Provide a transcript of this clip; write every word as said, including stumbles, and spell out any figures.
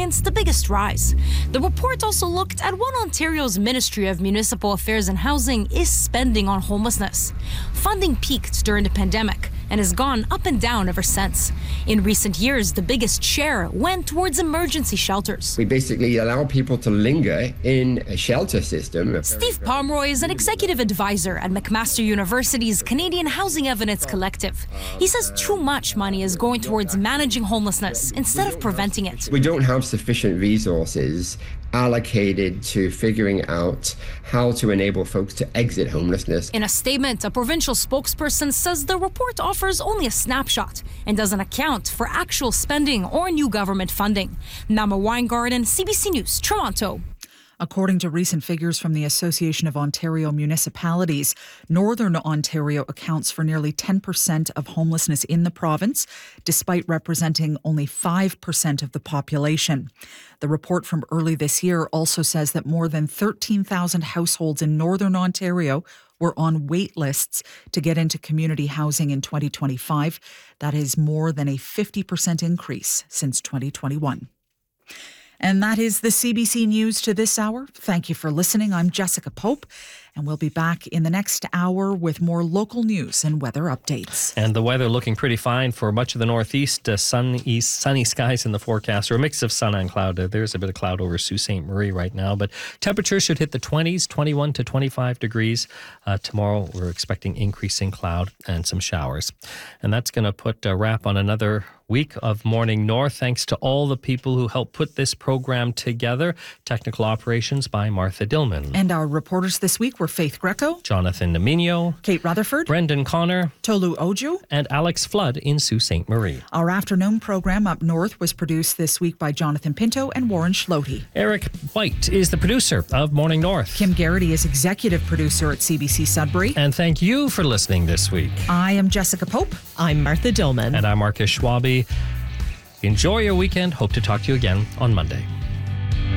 experienced the biggest rise. The report also looked at what Ontario's Ministry of Municipal Affairs and Housing is spending on homelessness. Funding peaked during the pandemic and has gone up and down ever since. In recent years, the biggest share went towards emergency shelters. We basically allow people to linger in a shelter system. Steve Pomeroy is an executive advisor at McMaster University's Canadian Housing Evidence Collective. He says too much money is going towards managing homelessness instead of preventing it. We don't have sufficient resources allocated to figuring out how to enable folks to exit homelessness. In a statement, a provincial spokesperson says the report offers only a snapshot and doesn't account for actual spending or new government funding. Nama Weingarten, C B C News, Toronto. According to recent figures from the Association of Ontario Municipalities, Northern Ontario accounts for nearly ten percent of homelessness in the province, despite representing only five percent of the population. The report from early this year also says that more than thirteen thousand households in Northern Ontario were on wait lists to get into community housing in twenty twenty-five. That is more than a fifty percent increase since twenty twenty-one. And that is the C B C News to this hour. Thank you for listening. I'm Jessica Pope, and we'll be back in the next hour with more local news and weather updates. And the weather looking pretty fine for much of the northeast. Uh, sun, east, sunny skies in the forecast, or a mix of sun and cloud. Uh, there's a bit of cloud over Sault Ste. Marie right now, but temperatures should hit the twenties, twenty-one to twenty-five degrees. Uh, tomorrow, we're expecting increasing cloud and some showers. And that's going to put a wrap on another week of Morning North. Thanks to all the people who helped put this program together. Technical operations by Martha Dillman. And our reporters this week were Faith Greco, Jonathan Naminio, Kate Rutherford, Brendan Connor, Tolu Ojo, and Alex Flood in Sault Ste. Marie. Our afternoon program Up North was produced this week by Jonathan Pinto and Warren Schlote. Eric White is the producer of Morning North. Kim Garrity is executive producer at C B C Sudbury. And thank you for listening this week. I am Jessica Pope. I'm Martha Dillman. And I'm Marcus Schwabe. Enjoy your weekend. Hope to talk to you again on Monday.